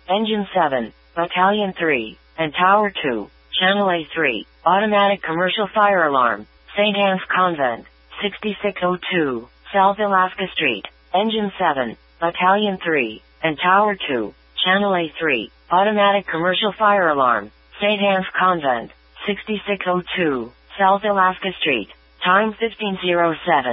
Engine 7, Battalion 3, and Tower 2, Channel A3, Automatic Commercial Fire Alarm, St. Anne's Convent, 6602, South Alaska Street. Engine 7, Battalion 3, and Tower 2, Channel A3, Automatic Commercial Fire Alarm, St. Anne's Convent, 6602, South Alaska Street. Time 1507.